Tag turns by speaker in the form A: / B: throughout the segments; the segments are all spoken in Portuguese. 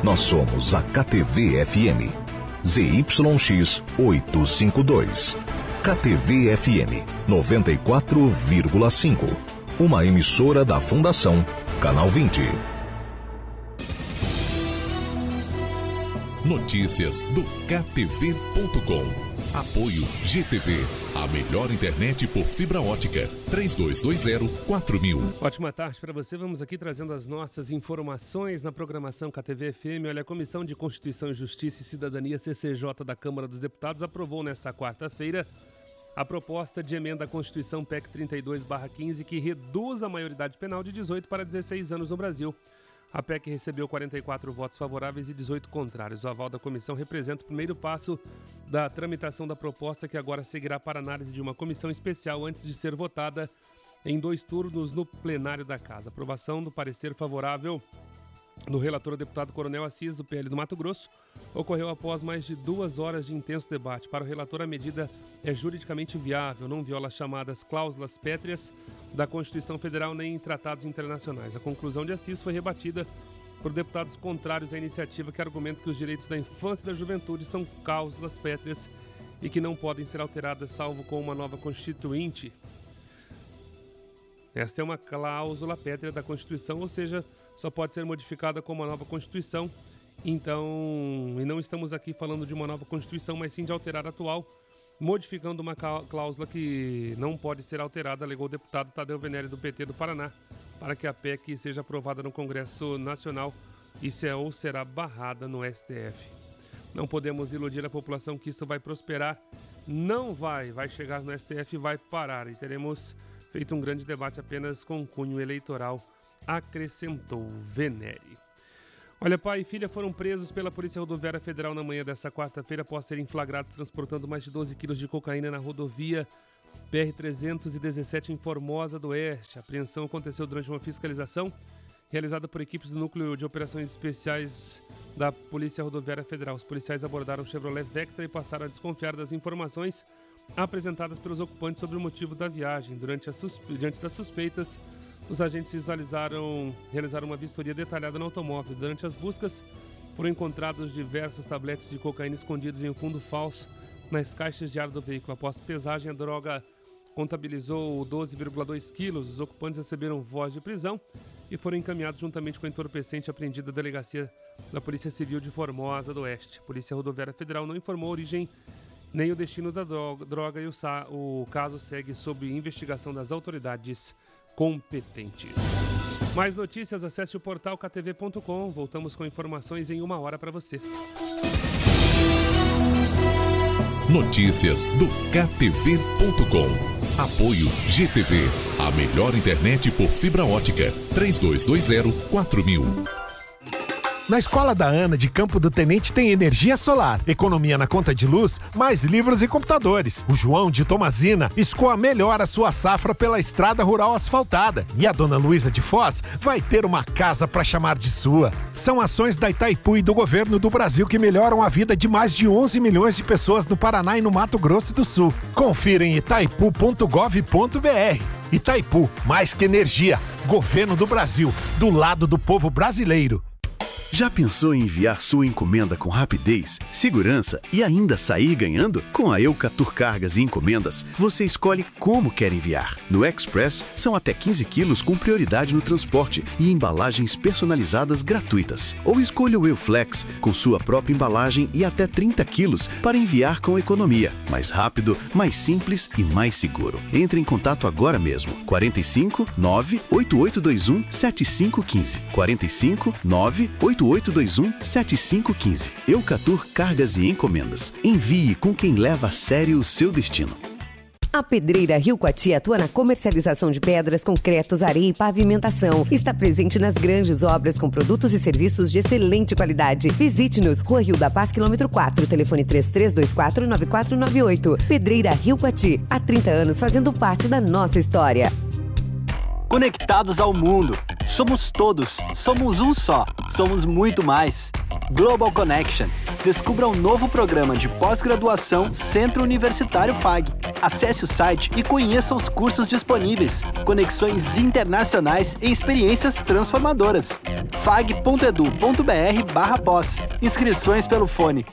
A: Nós somos a KTV-FM. ZYX 852. KTV-FM 94,5. Uma emissora da Fundação Canal 20.
B: Notícias do KTV.com. Apoio GTV, a melhor internet por fibra ótica. 3220-4000.
C: Ótima tarde para você. Vamos aqui trazendo as nossas informações na programação KTV-FM. Olha, a Comissão de Constituição, Justiça e Cidadania, CCJ, da Câmara dos Deputados, aprovou nesta quarta-feira a proposta de emenda à Constituição PEC 32/15, que reduz a maioridade penal de 18 para 16 anos no Brasil. A PEC recebeu 44 votos favoráveis e 18 contrários. O aval da comissão representa o primeiro passo da tramitação da proposta, que agora seguirá para análise de uma comissão especial antes de ser votada em 2 turnos no plenário da Casa. A aprovação do parecer favorável do relator, o deputado Coronel Assis, do PL do Mato Grosso, ocorreu após mais de 2 horas de intenso debate. Para o relator, a medida é juridicamente viável, não viola as chamadas cláusulas pétreas da Constituição Federal nem em tratados internacionais. A conclusão de Assis foi rebatida por deputados contrários à iniciativa, que argumentam que os direitos da infância e da juventude são cláusulas pétreas e que não podem ser alteradas salvo com uma nova constituinte. Esta é uma cláusula pétrea da Constituição, ou seja, só pode ser modificada com uma nova Constituição. Então, e não estamos aqui falando de uma nova Constituição, mas sim de alterar a atual, modificando uma cláusula que não pode ser alterada, alegou o deputado Tadeu Venere, do PT do Paraná, para que a PEC seja aprovada no Congresso Nacional ou será barrada no STF. Não podemos iludir a população que isso vai prosperar. Não vai chegar no STF e vai parar. E teremos feito um grande debate apenas com cunho eleitoral, acrescentou Venere. Olha, pai e filha foram presos pela Polícia Rodoviária Federal na manhã desta quarta-feira após serem flagrados transportando mais de 12 quilos de cocaína na rodovia PR-317 em Formosa do Oeste. A apreensão aconteceu durante uma fiscalização realizada por equipes do Núcleo de Operações Especiais da Polícia Rodoviária Federal. Os policiais abordaram o Chevrolet Vectra e passaram a desconfiar das informações apresentadas pelos ocupantes sobre o motivo da viagem. Diante das suspeitas, os agentes realizaram uma vistoria detalhada no automóvel. Durante as buscas, foram encontrados diversos tabletes de cocaína escondidos em um fundo falso nas caixas de ar do veículo. Após pesagem, a droga contabilizou 12,2 quilos. Os ocupantes receberam voz de prisão e foram encaminhados juntamente com o entorpecente apreendido à delegacia da Polícia Civil de Formosa do Oeste. A Polícia Rodoviária Federal não informou a origem nem o destino da droga e o caso segue sob investigação das autoridades competentes. Mais notícias, acesse o portal ktv.com. Voltamos com informações em 1 hora para você.
B: Notícias do KTV.com. Apoio GTV, a melhor internet por fibra ótica. 3220-4000.
D: Na Escola da Ana de Campo do Tenente tem energia solar, economia na conta de luz, mais livros e computadores. O João de Tomazina escoa melhor a sua safra pela estrada rural asfaltada. E a dona Luísa de Foz vai ter uma casa para chamar de sua. São ações da Itaipu e do governo do Brasil que melhoram a vida de mais de 11 milhões de pessoas no Paraná e no Mato Grosso do Sul. Confira em itaipu.gov.br. Itaipu, mais que energia. Governo do Brasil, do lado do povo brasileiro.
E: Já pensou em enviar sua encomenda com rapidez, segurança e ainda sair ganhando? Com a Eucatur Cargas e Encomendas, você escolhe como quer enviar. No Express, são até 15 quilos com prioridade no transporte e embalagens personalizadas gratuitas. Ou escolha o Euflex, com sua própria embalagem e até 30 quilos para enviar com economia. Mais rápido, mais simples e mais seguro. Entre em contato agora mesmo. 45 98821 7515. 45 98821 7515. Eucatur Cargas e Encomendas. Envie com quem leva a sério o seu destino.
F: A Pedreira Rio Coati atua na comercialização de pedras, concretos, areia e pavimentação. Está presente nas grandes obras com produtos e serviços de excelente qualidade. Visite-nos, Rua Rio da Paz, quilômetro 4, telefone 33249498. Pedreira Rio Coati, há 30 anos fazendo parte da nossa história.
G: Conectados ao mundo. Somos todos. Somos um só. Somos muito mais. Global Connection. Descubra um novo programa de pós-graduação Centro Universitário FAG. Acesse o site e conheça os cursos disponíveis. Conexões internacionais e experiências transformadoras. fag.edu.br/pós. Inscrições pelo fone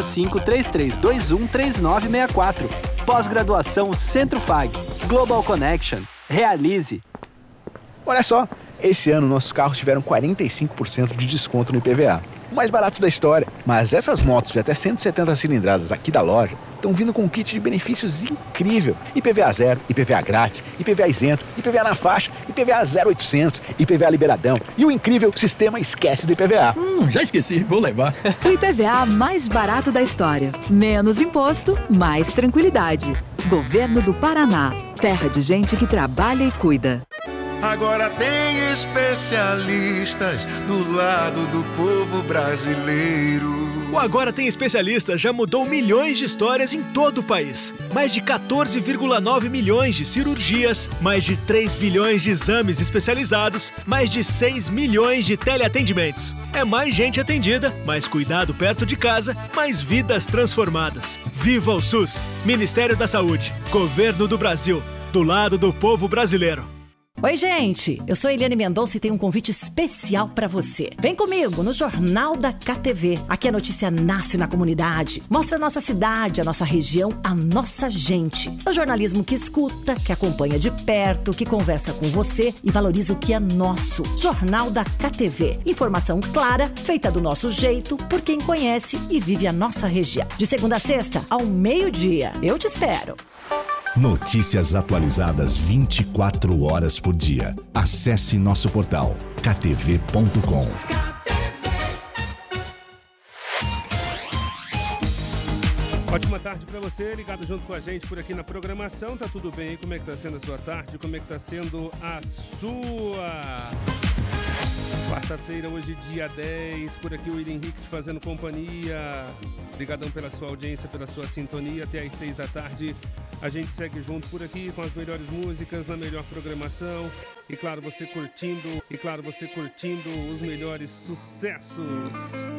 G: 4533213964. Pós-graduação Centro FAG. Global Connection. Realize.
H: Olha só, esse ano nossos carros tiveram 45% de desconto no IPVA. O mais barato da história. Mas essas motos de até 170 cilindradas aqui da loja estão vindo com um kit de benefícios incrível. IPVA zero, IPVA grátis, IPVA isento, IPVA na faixa, IPVA 0800, IPVA liberadão e o incrível sistema Esquece do IPVA.
I: Já esqueci, vou levar.
J: O IPVA mais barato da história. Menos imposto, mais tranquilidade. Governo do Paraná. Terra de gente que trabalha e cuida.
K: Agora tem especialistas do lado do povo brasileiro.
L: O Agora Tem Especialistas já mudou milhões de histórias em todo o país. Mais de 14,9 milhões de cirurgias, mais de 3 bilhões de exames especializados, mais de 6 milhões de teleatendimentos. É mais gente atendida, mais cuidado perto de casa, mais vidas transformadas. Viva o SUS! Ministério da Saúde, Governo do Brasil, do lado do povo brasileiro.
M: Oi, gente! Eu sou Eliane Mendonça e tenho um convite especial para você. Vem comigo no Jornal da KTV. Aqui a notícia nasce na comunidade. Mostra a nossa cidade, a nossa região, a nossa gente. É o jornalismo que escuta, que acompanha de perto, que conversa com você e valoriza o que é nosso. Jornal da KTV. Informação clara, feita do nosso jeito, por quem conhece e vive a nossa região. De segunda a sexta, ao meio-dia. Eu te espero.
B: Notícias atualizadas 24 horas por dia. Acesse nosso portal ktv.com.
C: Ótima tarde para você, ligado junto com a gente por aqui na programação. Tá tudo bem aí? Como é que tá sendo a sua tarde? Como é que tá sendo a sua? Quarta-feira, hoje dia 10, por aqui o William Henrique te fazendo companhia. Obrigadão pela sua audiência, pela sua sintonia. Até às 6 da tarde a gente segue junto por aqui com as melhores músicas, na melhor programação. E claro, você curtindo os melhores sucessos.